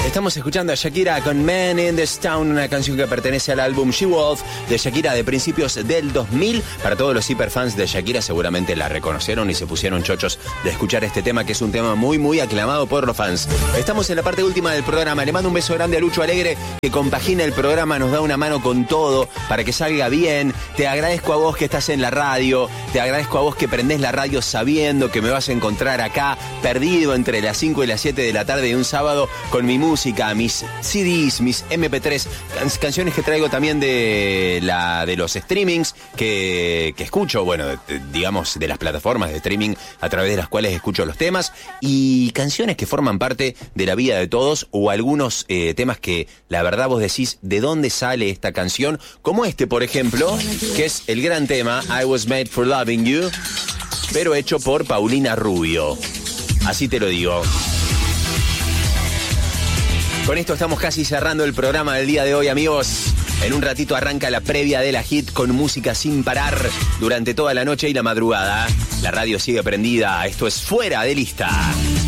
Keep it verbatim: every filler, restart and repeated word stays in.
Estamos escuchando a Shakira con Man in the Town, una canción que pertenece al álbum She Wolf de Shakira de principios del dos mil. Para todos los hiperfans de Shakira seguramente la reconocieron y se pusieron chochos de escuchar este tema, que es un tema muy muy aclamado por los fans. Estamos en la parte última del programa. Le mando un beso grande a Lucho Alegre, que compagina el programa, nos da una mano con todo para que salga bien. Te agradezco a vos que estás en la radio, te agradezco a vos que prendés la radio sabiendo que me vas a encontrar acá, perdido entre las cinco y las siete de la tarde de un sábado, con mi música, mis C Ds, mis eme pe tres, can- canciones que traigo también de la de los streamings que, que escucho, bueno, de, de, digamos de las plataformas de streaming a través de las cuales escucho los temas, y canciones que forman parte de la vida de todos, o algunos eh, temas que la verdad vos decís de dónde sale esta canción, como este por ejemplo, que es el gran tema I Was Made for Loving You, pero hecho por Paulina Rubio. Así te lo digo. Con esto estamos casi cerrando el programa del día de hoy, amigos. En un ratito arranca la previa de la hit con música sin parar durante toda la noche y la madrugada. La radio sigue prendida. Esto es Fuera de Lista.